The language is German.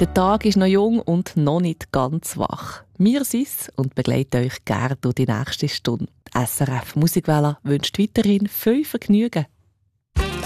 Der Tag ist noch jung und noch nicht ganz wach. Wir sind's und begleiten euch gerne durch die nächste Stunde. Die SRF Musikwelle wünscht weiterhin viel Vergnügen.